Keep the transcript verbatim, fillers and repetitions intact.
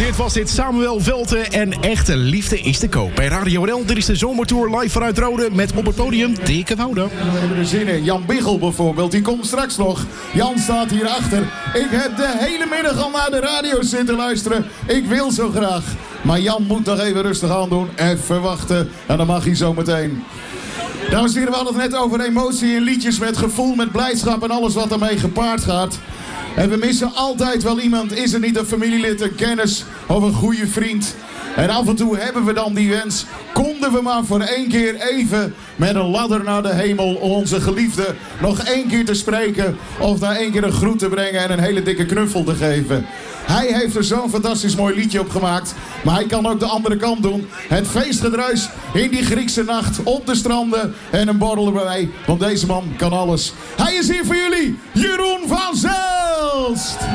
hit was dit. Samuel Velten en Echte Liefde is te koop. Bij Radio N L, dit is de Zomertour live vanuit Rode met op het podium Dikke Woude. We hebben er zin in. Jan Biggel bijvoorbeeld, die komt straks nog. Jan staat hierachter. Ik heb de hele middag al naar de radio zitten luisteren. Ik wil zo graag. Maar Jan moet nog even rustig aan doen. Even wachten. En dan mag hij zo meteen. Dames en heren, we hadden het net over emotie in liedjes met gevoel, met blijdschap en alles wat daarmee gepaard gaat. En we missen altijd wel iemand. Is er niet een familielid, een kennis of een goede vriend? En af en toe hebben we dan die wens. Konden we maar voor één keer even met een ladder naar de hemel onze geliefde nog één keer te spreken. Of daar één keer een groet te brengen en een hele dikke knuffel te geven. Hij heeft er zo'n fantastisch mooi liedje op gemaakt. Maar hij kan ook de andere kant doen. Het feestgedruis in die Griekse nacht op de stranden en een borrel erbij. Want deze man kan alles. Hij is hier voor jullie, Jeroen van Zelst.